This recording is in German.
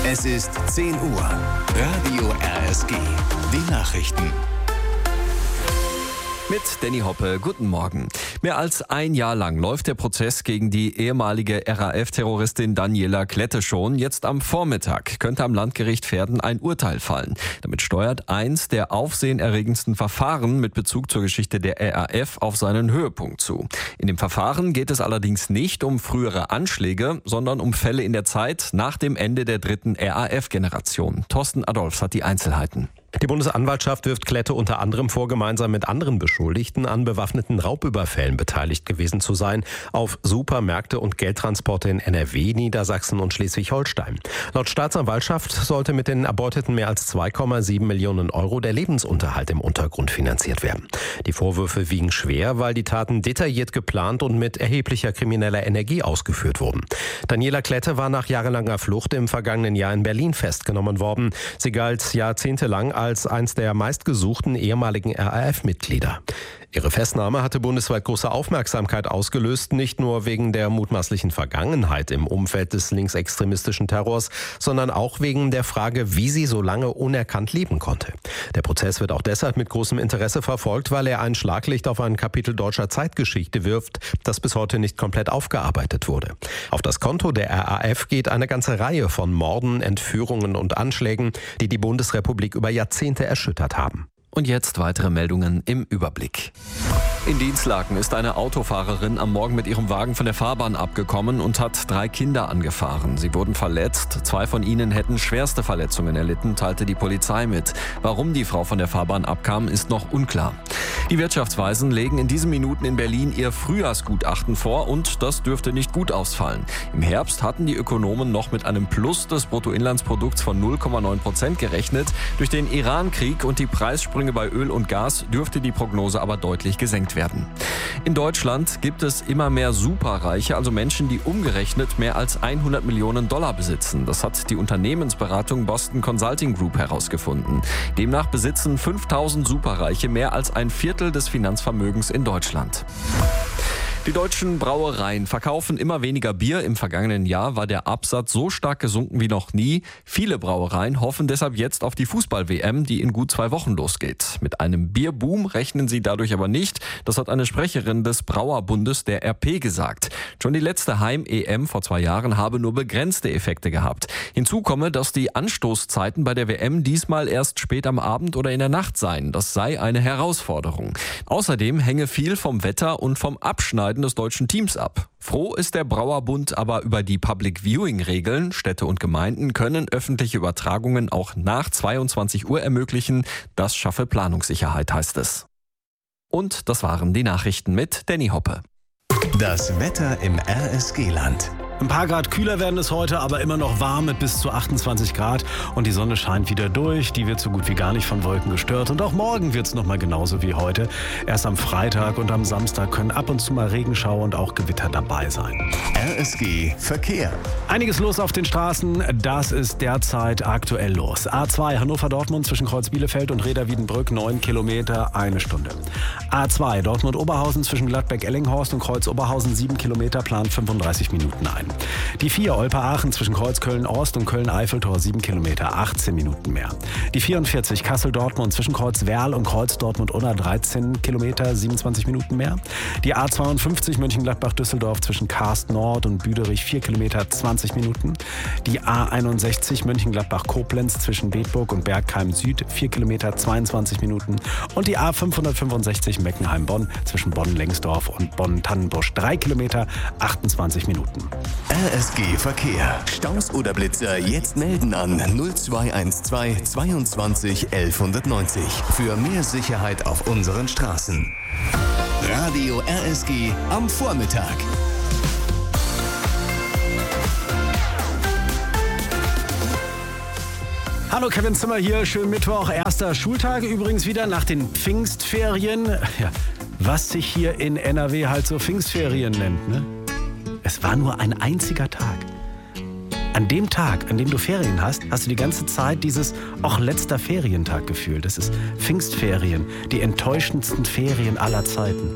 Es ist 10 Uhr. Radio RSG. Die Nachrichten. Mit Danny Hoppe, guten Morgen. Mehr als ein Jahr lang läuft der Prozess gegen die ehemalige RAF-Terroristin Daniela Klette schon. Jetzt am Vormittag könnte am Landgericht Verden ein Urteil fallen. Damit steuert eins der aufsehenerregendsten Verfahren mit Bezug zur Geschichte der RAF auf seinen Höhepunkt zu. In dem Verfahren geht es allerdings nicht um frühere Anschläge, sondern um Fälle in der Zeit nach dem Ende der dritten RAF-Generation. Thorsten Adolfs hat die Einzelheiten. Die Bundesanwaltschaft wirft Klette unter anderem vor, gemeinsam mit anderen Beschuldigten an bewaffneten Raubüberfällen beteiligt gewesen zu sein auf Supermärkte und Geldtransporte in NRW, Niedersachsen und Schleswig-Holstein. Laut Staatsanwaltschaft sollte mit den erbeuteten mehr als 2,7 Millionen Euro der Lebensunterhalt im Untergrund finanziert werden. Die Vorwürfe wiegen schwer, weil die Taten detailliert geplant und mit erheblicher krimineller Energie ausgeführt wurden. Daniela Klette war nach jahrelanger Flucht im vergangenen Jahr in Berlin festgenommen worden. Sie galt jahrzehntelang als eins der meistgesuchten ehemaligen RAF-Mitglieder. Ihre Festnahme hatte bundesweit große Aufmerksamkeit ausgelöst, nicht nur wegen der mutmaßlichen Vergangenheit im Umfeld des linksextremistischen Terrors, sondern auch wegen der Frage, wie sie so lange unerkannt leben konnte. Der Prozess wird auch deshalb mit großem Interesse verfolgt, weil er ein Schlaglicht auf ein Kapitel deutscher Zeitgeschichte wirft, das bis heute nicht komplett aufgearbeitet wurde. Auf das Konto der RAF geht eine ganze Reihe von Morden, Entführungen und Anschlägen, die die Bundesrepublik über Jahrzehnte erschüttert haben. Und jetzt weitere Meldungen im Überblick. In Dinslaken ist eine Autofahrerin am Morgen mit ihrem Wagen von der Fahrbahn abgekommen und hat 3 Kinder angefahren. Sie wurden verletzt. 2 von ihnen hätten schwerste Verletzungen erlitten, teilte die Polizei mit. Warum die Frau von der Fahrbahn abkam, ist noch unklar. Die Wirtschaftsweisen legen in diesen Minuten in Berlin ihr Frühjahrsgutachten vor und das dürfte nicht gut ausfallen. Im Herbst hatten die Ökonomen noch mit einem Plus des Bruttoinlandsprodukts von 0,9% gerechnet. Durch den Iran-Krieg und die Preissprünge bei Öl und Gas dürfte die Prognose aber deutlich gesenkt werden. In Deutschland gibt es immer mehr Superreiche, also Menschen, die umgerechnet mehr als 100 Millionen Dollar besitzen. Das hat die Unternehmensberatung Boston Consulting Group herausgefunden. Demnach besitzen 5000 Superreiche mehr als ein Viertel des Finanzvermögens in Deutschland. Die deutschen Brauereien verkaufen immer weniger Bier. Im vergangenen Jahr war der Absatz so stark gesunken wie noch nie. Viele Brauereien hoffen deshalb jetzt auf die Fußball-WM, die in gut 2 Wochen losgeht. Mit einem Bierboom rechnen sie dadurch aber nicht. Das hat eine Sprecherin des Brauerbundes der RP gesagt. Schon die letzte Heim-EM vor 2 Jahren habe nur begrenzte Effekte gehabt. Hinzu komme, dass die Anstoßzeiten bei der WM diesmal erst spät am Abend oder in der Nacht seien. Das sei eine Herausforderung. Außerdem hänge viel vom Wetter und vom Abschneiden des deutschen Teams ab. Froh ist der Brauerbund aber über die Public-Viewing-Regeln. Städte und Gemeinden können öffentliche Übertragungen auch nach 22 Uhr ermöglichen. Das schaffe Planungssicherheit, heißt es. Und das waren die Nachrichten mit Danny Hoppe. Das Wetter im RSG-Land. Ein paar Grad kühler werden es heute, aber immer noch warm mit bis zu 28 Grad. Und die Sonne scheint wieder durch. Die wird so gut wie gar nicht von Wolken gestört. Und auch morgen wird es nochmal genauso wie heute. Erst am Freitag und am Samstag können ab und zu mal Regenschauer und auch Gewitter dabei sein. RSG Verkehr. Einiges los auf den Straßen. Das ist derzeit aktuell los. A2 Hannover-Dortmund zwischen Kreuz Bielefeld und Reda-Wiedenbrück 9 Kilometer, 1 Stunde. A2 Dortmund-Oberhausen zwischen Gladbeck-Ellinghorst und Kreuz-Oberhausen 7 Kilometer, plant 35 Minuten ein. Die 4 Olper-Aachen zwischen Kreuz Köln-Ost und Köln-Eiffeltor 7 Kilometer, 18 Minuten mehr. Die 44 Kassel-Dortmund zwischen Kreuz Werl und Kreuz Dortmund-Unna 13 Kilometer, 27 Minuten mehr. Die A52 Mönchengladbach-Düsseldorf zwischen Karst-Nord und Büderich 4 Kilometer, 20 Minuten. Die A61 Mönchengladbach-Koblenz zwischen Bedburg und Bergheim Süd 4 Kilometer, 22 Minuten. Und die A565 Meckenheim-Bonn zwischen Bonn-Lengsdorf und Bonn-Tannenbusch 3 Kilometer, 28 Minuten. RSG Verkehr. Staus oder Blitzer jetzt melden an 0212 22 1190. Für mehr Sicherheit auf unseren Straßen. Radio RSG am Vormittag. Hallo, Kevin Zimmer hier, schönen Mittwoch, erster Schultag übrigens wieder nach den Pfingstferien. Ja, was sich hier in NRW halt so Pfingstferien nennt, ne? Es war nur ein einziger Tag. An dem Tag, an dem du Ferien hast, hast du die ganze Zeit dieses auch letzter Ferientag gefühlt. Das ist Pfingstferien, die enttäuschendsten Ferien aller Zeiten.